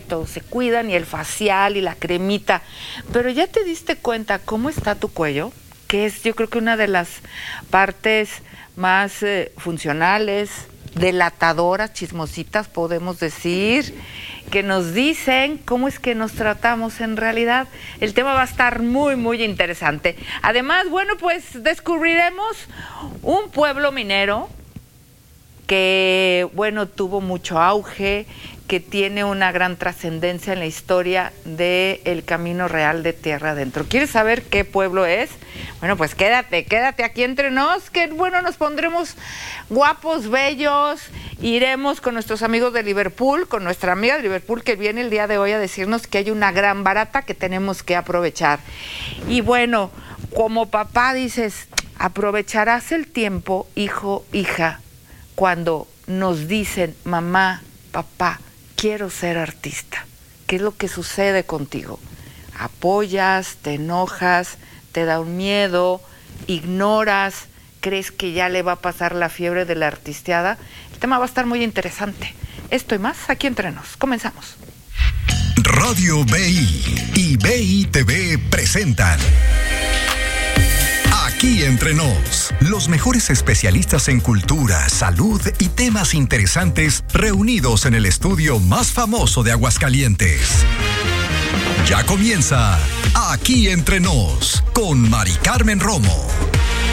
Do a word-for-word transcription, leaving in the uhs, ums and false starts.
todo se cuidan, y el facial y la cremita. Pero ¿ya te diste cuenta cómo está tu cuello? Que es, yo creo que una de las partes más eh, funcionales, delatadoras, chismositas, podemos decir, que nos dicen cómo es que nos tratamos en realidad. El tema va a estar muy, muy interesante. Además, bueno, pues descubriremos un pueblo minero que, bueno, tuvo mucho auge, que tiene una gran trascendencia en la historia del Camino Real de Tierra Adentro. ¿Quieres saber qué pueblo es? Bueno, pues quédate, quédate aquí entre nos, que bueno, nos pondremos guapos, bellos, iremos con nuestros amigos de Liverpool, con nuestra amiga de Liverpool que viene el día de hoy a decirnos que hay una gran barata que tenemos que aprovechar. Y bueno, como papá dices, aprovecharás el tiempo, hijo, hija, cuando nos dicen, mamá, papá, quiero ser artista. ¿Qué es lo que sucede contigo? Apoyas, te enojas, te da un miedo, ignoras, crees que ya le va a pasar la fiebre de la artisteada. El tema va a estar muy interesante. Esto y más aquí entre nos. Comenzamos. Radio B I y B I T V presentan Aquí Entre Nos, los mejores especialistas en cultura, salud y temas interesantes reunidos en el estudio más famoso de Aguascalientes. Ya comienza Aquí Entre Nos con Mari Carmen Romo.